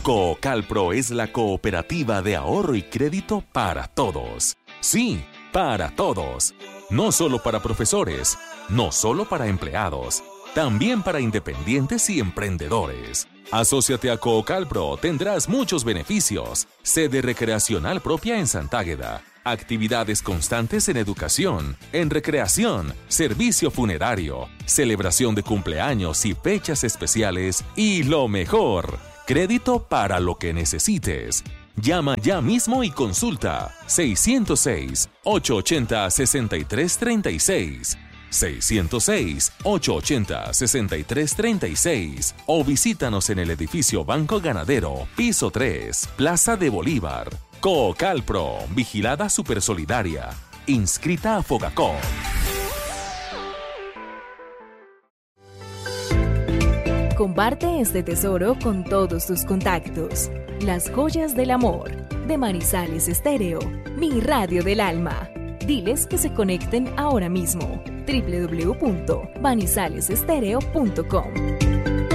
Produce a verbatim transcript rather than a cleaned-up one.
Coocalpro es la cooperativa de ahorro y crédito para todos. Sí, para todos. No solo para profesores, no solo para empleados, también para independientes y emprendedores. Asóciate a Coocalpro, tendrás muchos beneficios. Sede recreacional propia en Santágueda. Actividades constantes en educación, en recreación, servicio funerario, celebración de cumpleaños y fechas especiales. Y lo mejor, crédito para lo que necesites. Llama ya mismo y consulta seiscientos seis, ochocientos ochenta, sesenta y tres treinta y seis. seiscientos seis, ochocientos ochenta, sesenta y tres treinta y seis o visítanos en el edificio Banco Ganadero, piso tres, Plaza de Bolívar. Coocalpro, vigilada supersolidaria, inscrita a Fogacop. Comparte este tesoro con todos tus contactos. Las joyas del amor, de Manizales Estéreo, mi radio del alma. Diles que se conecten ahora mismo. doble u doble u doble u punto manizales estéreo punto com